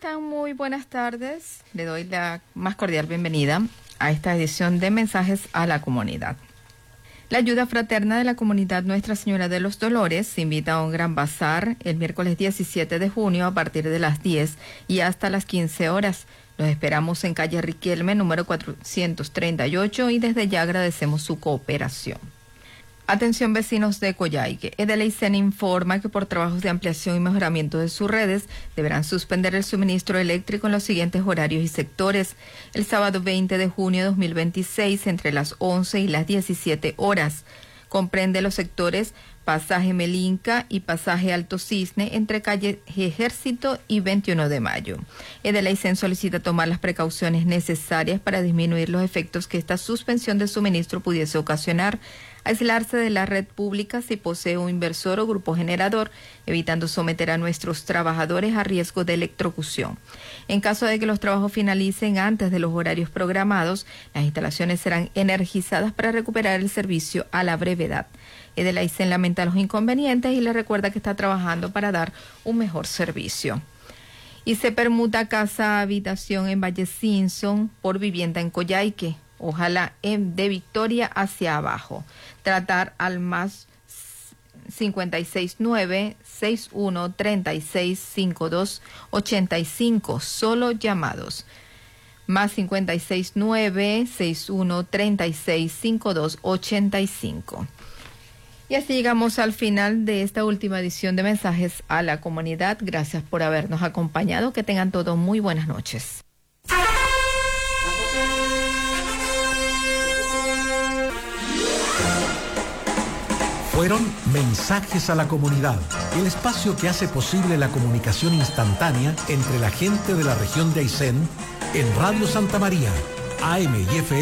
están? Muy buenas tardes. Le doy la más cordial bienvenida a esta edición de Mensajes a la Comunidad. La ayuda fraterna de la comunidad Nuestra Señora de los Dolores invita a un gran bazar el miércoles 17 de junio a partir de las 10 y hasta las 15 horas. Los esperamos en calle Riquelme, número 438, y desde ya agradecemos su cooperación. Atención vecinos de Coyhaique. Edeleizen informa que por trabajos de ampliación y mejoramiento de sus redes deberán suspender el suministro eléctrico en los siguientes horarios y sectores. El sábado 20 de junio de 2026 entre las 11 y las 17 horas. Comprende los sectores Pasaje Melinca y Pasaje Alto Cisne entre calle Ejército y 21 de Mayo. Edeleizen solicita tomar las precauciones necesarias para disminuir los efectos que esta suspensión de suministro pudiese ocasionar. Aislarse de la red pública si posee un inversor o grupo generador, evitando someter a nuestros trabajadores a riesgo de electrocución. En caso de que los trabajos finalicen antes de los horarios programados, las instalaciones serán energizadas para recuperar el servicio a la brevedad. Edeleizen lamenta los inconvenientes y le recuerda que está trabajando para dar un mejor servicio. Y se permuta casa-habitación en Valle Simpson por vivienda en Coyhaique. Ojalá de Victoria hacia abajo. Tratar al más 569-6136-5285. Solo llamados. Más 569-6136-5285. Y así llegamos al final de esta última edición de Mensajes a la Comunidad. Gracias por habernos acompañado. Que tengan todos muy buenas noches. Fueron Mensajes a la Comunidad, el espacio que hace posible la comunicación instantánea entre la gente de la región de Aysén en Radio Santa María, AM y FM.